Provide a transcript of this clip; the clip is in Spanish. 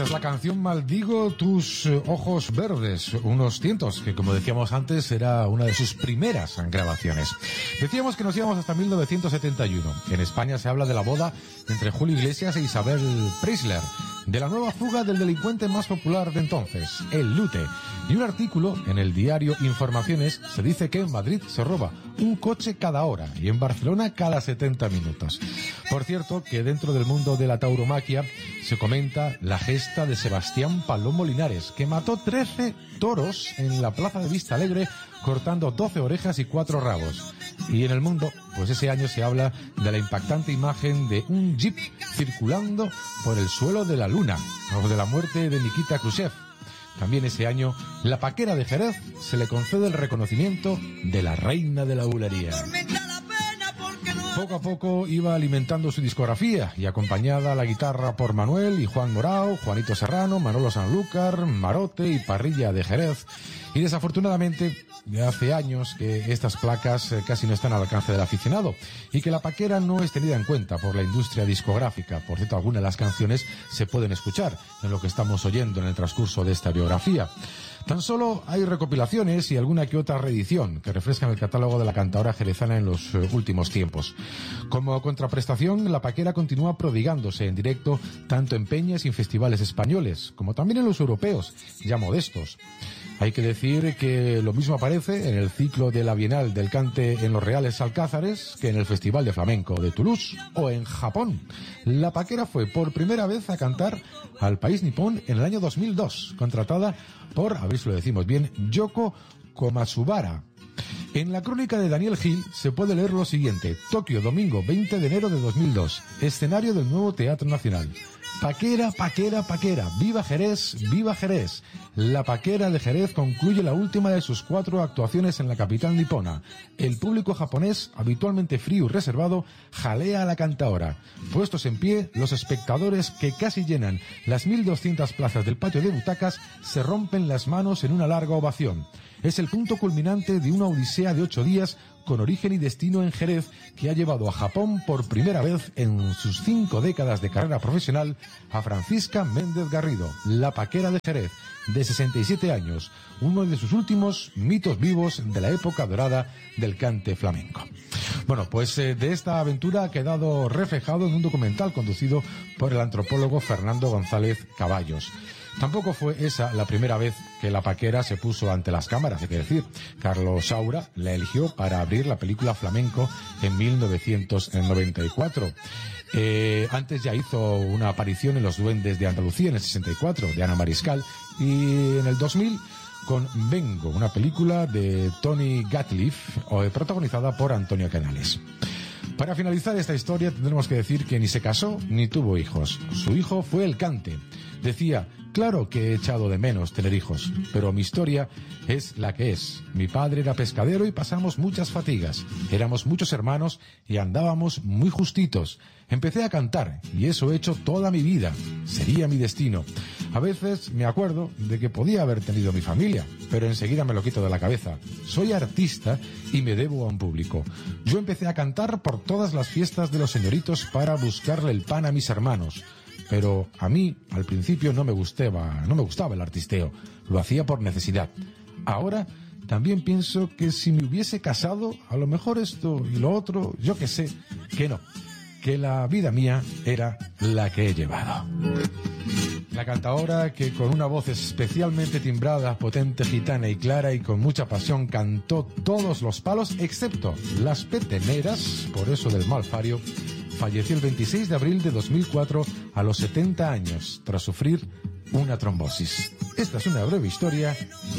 Esta es la canción Maldigo tus ojos verdes, unos cientos, que como decíamos antes era una de sus primeras grabaciones. Decíamos que nos íbamos hasta 1971. En España se habla de la boda entre Julio Iglesias e Isabel Preisler, de la nueva fuga del delincuente más popular de entonces, el Lute. Y un artículo en el diario Informaciones se dice que en Madrid se roba un coche cada hora y en Barcelona cada 70 minutos. Por cierto, que dentro del mundo de la tauromaquia se comenta la gesta de Sebastián Palomo Linares, que mató 13 toros en la plaza de Vista Alegre, cortando 12 orejas y 4 rabos. Y en el mundo, pues ese año se habla de la impactante imagen de un jeep circulando por el suelo de la luna, o de la muerte de Nikita Khrushchev. También ese año, la Paquera de Jerez se le concede el reconocimiento de la reina de la bulería. Poco a poco iba alimentando su discografía y acompañada a la guitarra por Manuel y Juan Morao, Juanito Serrano, Manolo Sanlúcar, Marote y Parrilla de Jerez. Y desafortunadamente, ya hace años que estas placas casi no están al alcance del aficionado y que la Paquera no es tenida en cuenta por la industria discográfica. Por cierto, algunas de las canciones se pueden escuchar en lo que estamos oyendo en el transcurso de esta biografía. Tan solo hay recopilaciones y alguna que otra reedición que refrescan el catálogo de la cantaora jerezana en los últimos tiempos. Como contraprestación, la Paquera continúa prodigándose en directo tanto en peñas y en festivales españoles, como también en los europeos, ya modestos. Hay que decir que lo mismo aparece en el ciclo de la Bienal del Cante en los Reales Alcázares que en el Festival de Flamenco de Toulouse o en Japón. La Paquera fue por primera vez a cantar al país nipón en el año 2002, contratada por, a ver si lo decimos bien, Yoko Komatsubara. En la crónica de Daniel Gil se puede leer lo siguiente: Tokio, domingo 20 de enero de 2002, escenario del nuevo Teatro Nacional. Paquera, Paquera, Paquera, viva Jerez, viva Jerez. La Paquera de Jerez concluye la última de sus 4 actuaciones en la capital nipona. El público japonés, habitualmente frío y reservado, jalea a la cantaora. Puestos en pie, los espectadores, que casi llenan las 1.200 plazas del patio de butacas, se rompen las manos en una larga ovación. Es el punto culminante de una odisea de 8 días con origen y destino en Jerez, que ha llevado a Japón por primera vez en sus 5 décadas de carrera profesional a Francisca Méndez Garrido, la Paquera de Jerez, de 67 años, uno de sus últimos mitos vivos de la época dorada del cante flamenco. Bueno, pues de esta aventura ha quedado reflejado en un documental conducido por el antropólogo Fernando González Caballos. Tampoco fue esa la primera vez que la Paquera se puso ante las cámaras, hay que decir. Carlos Saura la eligió para abrir la película Flamenco en 1994. Antes ya hizo una aparición en Los Duendes de Andalucía en el 64, de Ana Mariscal, y en el 2000 con Vengo, una película de Tony Gatliff, protagonizada por Antonio Canales. Para finalizar esta historia tendremos que decir que ni se casó ni tuvo hijos. Su hijo fue el cante. Decía: claro que he echado de menos tener hijos, pero mi historia es la que es. Mi padre era pescadero y pasamos muchas fatigas. Éramos muchos hermanos y andábamos muy justitos. Empecé a cantar y eso he hecho toda mi vida. Sería mi destino. A veces me acuerdo de que podía haber tenido mi familia, pero enseguida me lo quito de la cabeza. Soy artista y me debo a un público. Yo empecé a cantar por todas las fiestas de los señoritos para buscarle el pan a mis hermanos. Pero a mí, al principio, no me gustaba el artisteo. Lo hacía por necesidad. Ahora, también pienso que si me hubiese casado, a lo mejor esto y lo otro, yo que sé, que no. Que la vida mía era la que he llevado. La cantaora, que con una voz especialmente timbrada, potente, gitana y clara y con mucha pasión cantó todos los palos, excepto las peteneras, por eso del Malfario, falleció el 26 de abril de 2004 a los 70 años tras sufrir una trombosis. Esta es una breve historia